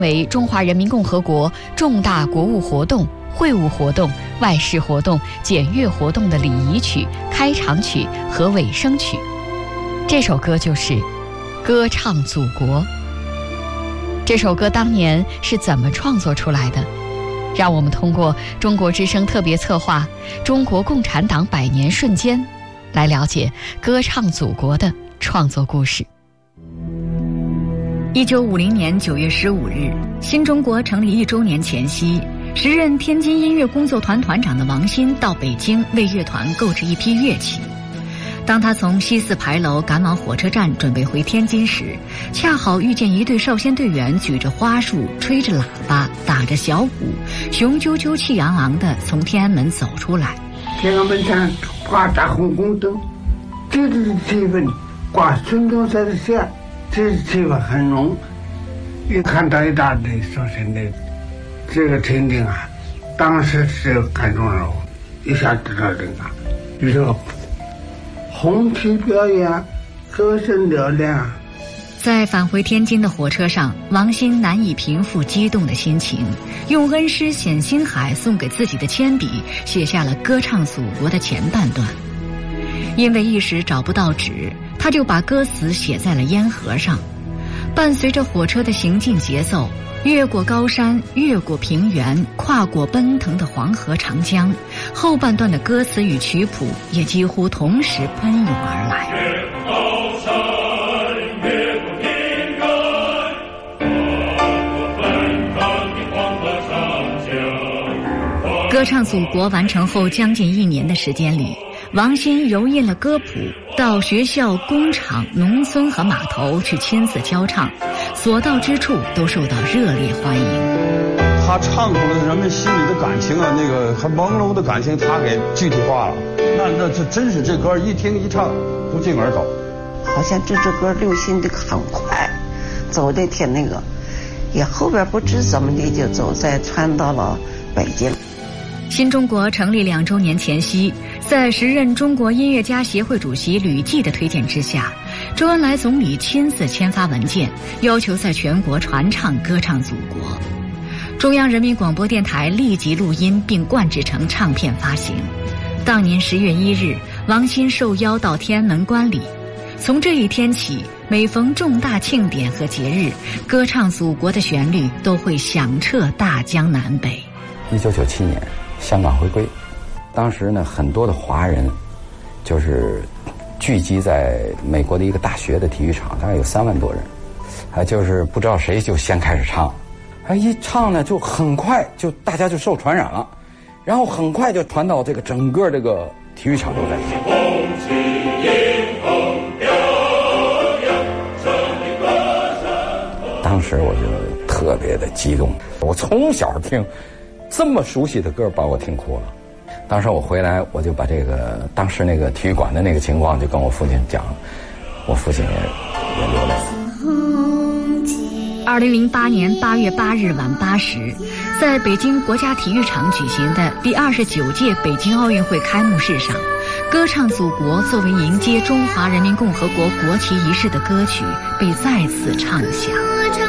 为中华人民共和国重大国务活动、会务活动、外事活动、检阅活动的礼仪曲、开场曲和尾声曲。这首歌就是《歌唱祖国》。这首歌当年是怎么创作出来的？让我们通过中国之声特别策划《中国共产党100年瞬间》来了解《歌唱祖国》的创作故事。 1950年9月15日，新中国成立1周年前夕，时任天津音乐工作团团长的王鑫到北京为乐团购置一批乐器。当他从西四牌楼赶往火车站准备回天津时，恰好遇见一队少先队员举着花束、吹着喇叭、打着小鼓，雄赳赳气昂昂地从天安门走出来。 天安门上挂大红宫灯，这个气氛挂孙中山的像，这气氛很浓。一看到一大队少先队，这个情景啊，当时是感动了我，一下知道这个红旗表演，歌声嘹亮。 在返回天津的火车上，王鑫难以平复激动的心情，用恩师冼星海送给自己的铅笔写下了《歌唱祖国》的前半段。因为一时找不到纸，他就把歌词写在了烟盒上。伴随着火车的行进节奏，越过高山，越过平原，跨过奔腾的黄河长江，后半段的歌词与曲谱也几乎同时喷涌而来。歌唱祖国完成后将近1年的时间里，王鑫揉印了歌谱，到学校、工厂、农村和码头去亲自教唱，所到之处都受到热烈欢迎。 他唱出了人们心里的感情啊，那个还朦胧的感情，他给具体化了。那这真是这歌一听一唱不胫而走， 好像这首歌流行的很快，走的挺那个，也后边不知怎么的就走在传到了北京。 新中国成立2周年前夕，在时任中国音乐家协会主席吕骥的推荐之下，周恩来总理亲自签发文件，要求在全国传唱《歌唱祖国》。中央人民广播电台立即录音并灌制成唱片发行。当年10月1日，王鑫受邀到天安门观礼。从这一天起，每逢重大庆典和节日，《歌唱祖国》的旋律都会响彻大江南北。 1997年香港回归，当时呢，很多的华人就是聚集在美国的一个大学的体育场，大概有3万多人，就是不知道谁就先开始唱，一唱呢就很快就大家就受传染了，然后很快就传到这个整个这个体育场都在唱。当时我就特别的激动，我从小听这么熟悉的歌把我听哭了。当时我回来，我就把这个当时那个体育馆的那个情况就跟我父亲讲，我父亲也流泪了。 2008年8月8日晚8时，在北京国家体育场举行的第29届北京奥运会开幕式上，《歌唱祖国》作为迎接中华人民共和国国旗仪式的歌曲被再次唱响。